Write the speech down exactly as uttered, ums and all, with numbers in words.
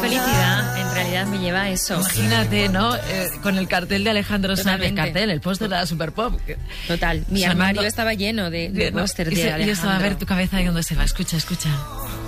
felicidad en realidad me lleva a eso. Imagínate, ¿no? Eh, con el cartel de Alejandro Sanz, el cartel, el póster de la Super Pop. Total, mi Sonando. armario estaba lleno de, de No, póster y de se- Alejandro. Y eso, a ver tu cabeza ahí donde se va. Escucha, escucha.